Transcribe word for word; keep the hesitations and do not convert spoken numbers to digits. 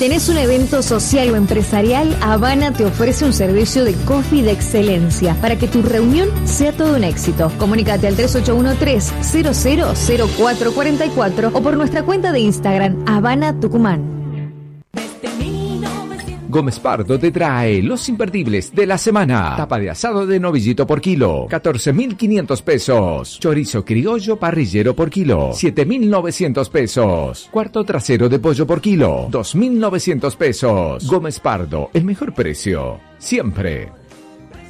tenés un evento social o empresarial, Habana te ofrece un servicio de coffee de excelencia para que tu reunión sea todo un éxito. Comunícate al tres ocho uno tres, cero cero cero cuatro cuatro cuatro o por nuestra cuenta de Instagram, Habana Tucumán. Gómez Pardo te trae los imperdibles de la semana. Tapa de asado de novillito por kilo, catorce mil quinientos pesos. Chorizo criollo parrillero por kilo, siete mil novecientos pesos. Cuarto trasero de pollo por kilo, dos mil novecientos pesos. Gómez Pardo, el mejor precio, siempre.